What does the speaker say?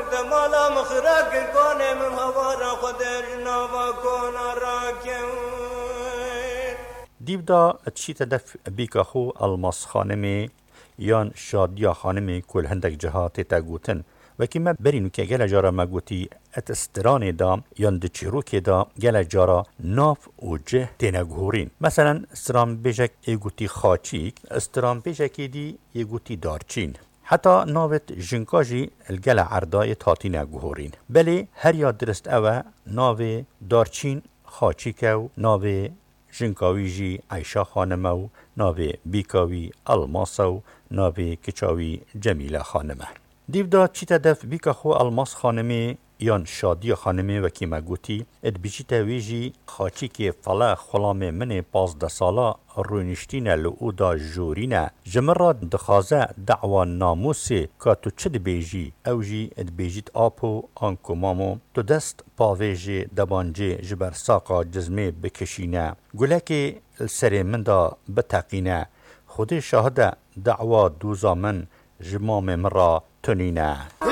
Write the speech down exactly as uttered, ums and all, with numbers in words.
کرده مالا مخرق کنه من هوا را خودش نوا کن راکن دیودا چیت دف بیکا خو الماس خانمی یان شادیا خانمی کل هندک جهات تگوتن و که ما برینو که گل جارا مگوتی ات استران دا یان دچیرو که دا گل جارا ناف و جه تینگهورین. مثلا استران بیجک ایگوتی خاچیک، استران بیجکی دی ایگوتی دارچین. حتی ناوت جنکاجی الگل عردای تاتین گهورین. بله هر یاد درست اوه ناو دارچین خاچیکو، ناو جنکاوی جی عیشا خانمو، ناو بیکاوی الماسو، ناو کچاوی جمیله خانمه. دیو دا چی تدف بیکا خو الماس خانمه یان شادی خانمه و کی مگوتی اد بیچیت ویجی خاچی که فلا خلام من پازده سالا رونشتین لعو دا جورینه جمرا دخازه دعوا ناموسی که تو چه بیجی او جی اد بیجیت آپو آنکو مامو تو دست پاویجی دبانجی جبر ساقا جزمه بکشینه گله که السری من دا بتقینه خود شاهده دعوا دوزا من جمام مرا تنینه